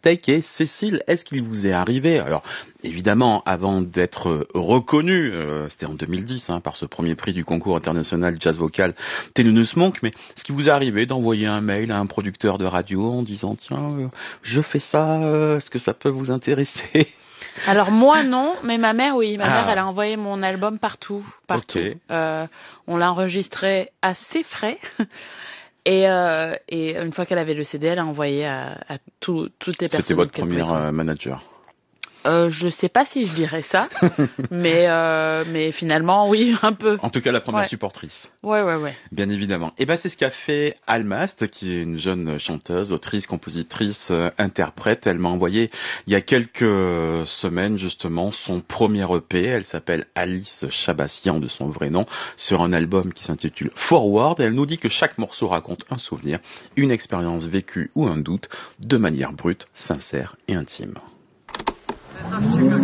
Steak. Et Cécile, est-ce qu'il vous est arrivé, alors évidemment avant d'être reconnu, c'était en 2010 par ce premier prix du concours international jazz vocal Thelonious Monk, mais est-ce qu'il vous est arrivé d'envoyer un mail à un producteur de radio en disant tiens, je fais ça, est-ce que ça peut vous intéresser? Alors moi non, mais ma mère oui. Ma mère elle a envoyé mon album partout. Okay. On l'a enregistré assez frais. Et une fois qu'elle avait le CD, elle a envoyé à toutes les personnes. C'était votre première manager? Je sais pas si je dirais ça, mais finalement oui, un peu. En tout cas, la première supportrice. Ouais. Bien évidemment. Et c'est ce qu'a fait Almast, qui est une jeune chanteuse, autrice, compositrice, interprète. Elle m'a envoyé il y a quelques semaines justement son premier EP. Elle s'appelle Alice Chabassian de son vrai nom, sur un album qui s'intitule Forward. Et elle nous dit que chaque morceau raconte un souvenir, une expérience vécue ou un doute, de manière brute, sincère et intime.